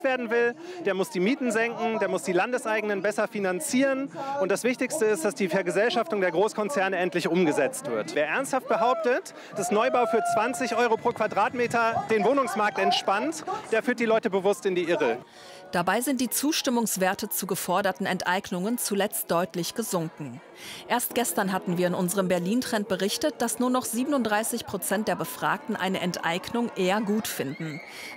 werden will, der muss die Mieten senken, der muss die Landeseigenen besser finanzieren. Und das Wichtigste ist, dass die Vergesellschaftung der Großkonzerne endlich umgesetzt wird. Wer ernsthaft behauptet, dass Neubau für 20 € pro Quadratmeter den Wohnungsmarkt entspannt, der führt die Leute bewusst in die Irre. Dabei sind die Zustimmungswerte zu geforderten Enteignungen zuletzt deutlich gesunken. Erst gestern hatten wir in unserem Berlin-Trend berichtet, dass nur noch 37% der Befragten eine Enteignung eher gut finden.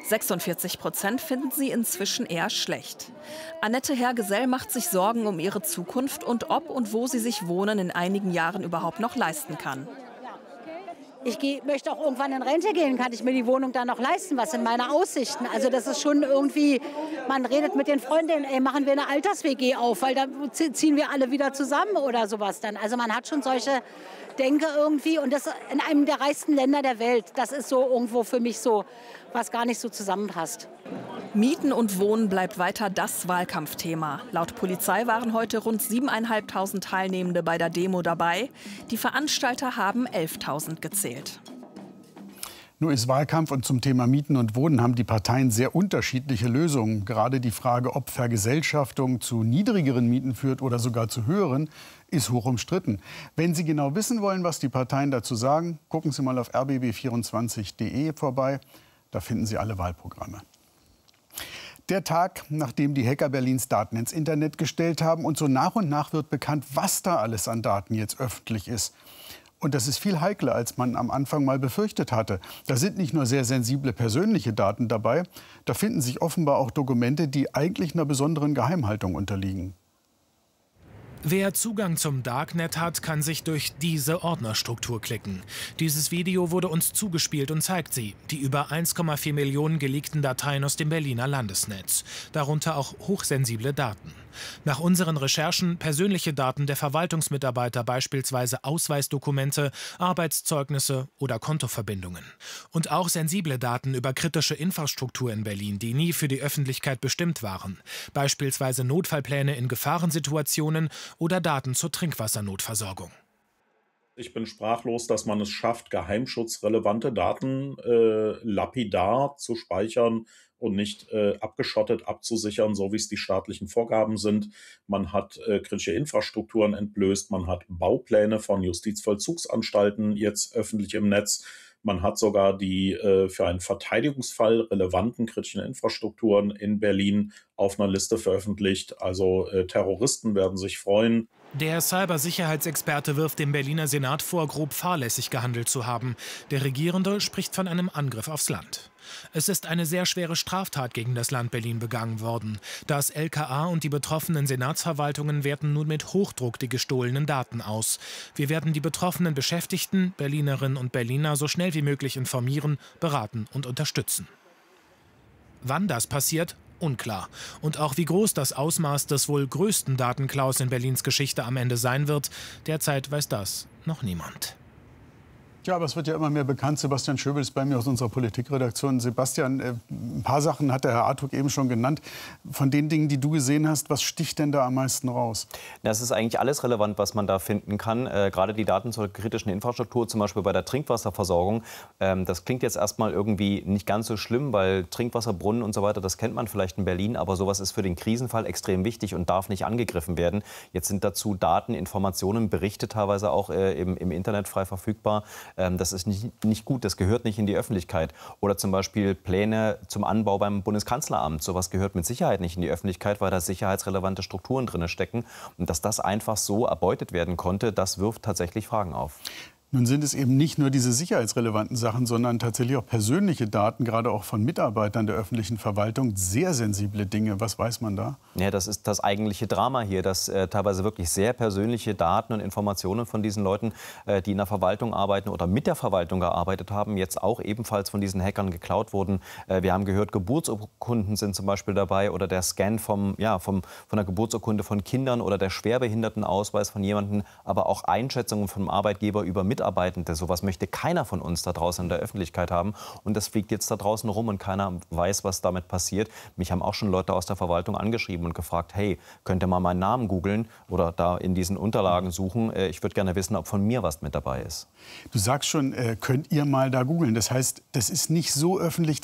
46% finden sie inzwischen eher schlecht. Annette Herr-Gesell macht sich Sorgen um ihre Zukunft und ob und wo sie sich Wohnen in einigen Jahren überhaupt noch leisten kann. Ich möchte auch irgendwann in Rente gehen, kann ich mir die Wohnung dann noch leisten? Was sind meine Aussichten? Also das ist schon irgendwie, man redet mit den Freundinnen, ey, machen wir eine Alters-WG auf, weil da ziehen wir alle wieder zusammen oder sowas dann. Also man hat schon solche Denke irgendwie und das in einem der reichsten Länder der Welt. Das ist so irgendwo für mich so, was gar nicht so zusammenpasst. Mieten und Wohnen bleibt weiter das Wahlkampfthema. Laut Polizei waren heute rund 7.500 Teilnehmende bei der Demo dabei. Die Veranstalter haben 11.000 gezählt. Nur ist Wahlkampf und zum Thema Mieten und Wohnen haben die Parteien sehr unterschiedliche Lösungen. Gerade die Frage, ob Vergesellschaftung zu niedrigeren Mieten führt oder sogar zu höheren, ist hoch umstritten. Wenn Sie genau wissen wollen, was die Parteien dazu sagen, gucken Sie mal auf rbb24.de vorbei. Da finden Sie alle Wahlprogramme. Der Tag, nachdem die Hacker Berlins Daten ins Internet gestellt haben und so nach und nach wird bekannt, was da alles an Daten jetzt öffentlich ist. Und das ist viel heikler, als man am Anfang mal befürchtet hatte. Da sind nicht nur sehr sensible persönliche Daten dabei, da finden sich offenbar auch Dokumente, die eigentlich einer besonderen Geheimhaltung unterliegen. Wer Zugang zum Darknet hat, kann sich durch diese Ordnerstruktur klicken. Dieses Video wurde uns zugespielt und zeigt sie, die über 1,4 Millionen geleakten Dateien aus dem Berliner Landesnetz, darunter auch hochsensible Daten. Nach unseren Recherchen persönliche Daten der Verwaltungsmitarbeiter, beispielsweise Ausweisdokumente, Arbeitszeugnisse oder Kontoverbindungen. Und auch sensible Daten über kritische Infrastruktur in Berlin, die nie für die Öffentlichkeit bestimmt waren, beispielsweise Notfallpläne in Gefahrensituationen oder Daten zur Trinkwassernotversorgung. Ich bin sprachlos, dass man es schafft, geheimschutzrelevante Daten lapidar zu speichern und nicht abgeschottet abzusichern, so wie es die staatlichen Vorgaben sind. Man hat kritische Infrastrukturen entblößt, man hat Baupläne von Justizvollzugsanstalten jetzt öffentlich im Netz. Man hat sogar die für einen Verteidigungsfall relevanten kritischen Infrastrukturen in Berlin auf einer Liste veröffentlicht. Also Terroristen werden sich freuen. Der Cybersicherheitsexperte wirft dem Berliner Senat vor, grob fahrlässig gehandelt zu haben. Der Regierende spricht von einem Angriff aufs Land. Es ist eine sehr schwere Straftat gegen das Land Berlin begangen worden. Das LKA und die betroffenen Senatsverwaltungen werten nun mit Hochdruck die gestohlenen Daten aus. Wir werden die betroffenen Beschäftigten, Berlinerinnen und Berliner, so schnell wie möglich informieren, beraten und unterstützen. Wann das passiert? Unklar. Und auch wie groß das Ausmaß des wohl größten Datenklaus in Berlins Geschichte am Ende sein wird, derzeit weiß das noch niemand. Ja, aber es wird ja immer mehr bekannt. Sebastian Schöbel ist bei mir aus unserer Politikredaktion. Sebastian, ein paar Sachen hat der Herr Artuk eben schon genannt. Von den Dingen, die du gesehen hast, was sticht denn da am meisten raus? Das ist eigentlich alles relevant, was man da finden kann. Gerade die Daten zur kritischen Infrastruktur, zum Beispiel bei der Trinkwasserversorgung. Das klingt jetzt erstmal irgendwie nicht ganz so schlimm, weil Trinkwasserbrunnen und so weiter, das kennt man vielleicht in Berlin. Aber sowas ist für den Krisenfall extrem wichtig und darf nicht angegriffen werden. Jetzt sind dazu Daten, Informationen, Berichte teilweise auch im Internet frei verfügbar. Das ist nicht gut, das gehört nicht in die Öffentlichkeit. Oder zum Beispiel Pläne zum Anbau beim Bundeskanzleramt. Sowas gehört mit Sicherheit nicht in die Öffentlichkeit, weil da sicherheitsrelevante Strukturen drin stecken. Und dass das einfach so erbeutet werden konnte, das wirft tatsächlich Fragen auf. Nun sind es eben nicht nur diese sicherheitsrelevanten Sachen, sondern tatsächlich auch persönliche Daten, gerade auch von Mitarbeitern der öffentlichen Verwaltung. Sehr sensible Dinge. Was weiß man da? Ja, das ist das eigentliche Drama hier, dass teilweise wirklich sehr persönliche Daten und Informationen von diesen Leuten, die in der Verwaltung arbeiten oder mit der Verwaltung gearbeitet haben, jetzt auch ebenfalls von diesen Hackern geklaut wurden. Wir haben gehört, Geburtsurkunden sind zum Beispiel dabei oder der Scan von der Geburtsurkunde von Kindern oder der Schwerbehindertenausweis von jemandem, aber auch Einschätzungen vom Arbeitgeber über Mitarbeitende. Sowas möchte keiner von uns da draußen in der Öffentlichkeit haben. Und das fliegt jetzt da draußen rum und keiner weiß, was damit passiert. Mich haben auch schon Leute aus der Verwaltung angeschrieben und gefragt, hey, könnt ihr mal meinen Namen googeln oder da in diesen Unterlagen suchen? Ich würde gerne wissen, ob von mir was mit dabei ist. Du sagst schon, könnt ihr mal da googeln. Das heißt, das ist nicht so öffentlich,